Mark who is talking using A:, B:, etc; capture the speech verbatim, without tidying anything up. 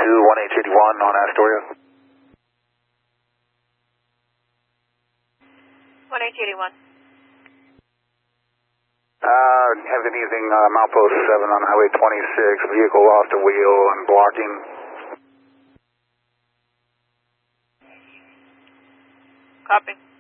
A: two, one H eighty-one on Astoria.
B: one H eighty-one.
A: Uh, have anything, uh, Milepost seven on Highway twenty-six, vehicle lost a wheel and blocking.
B: Copy.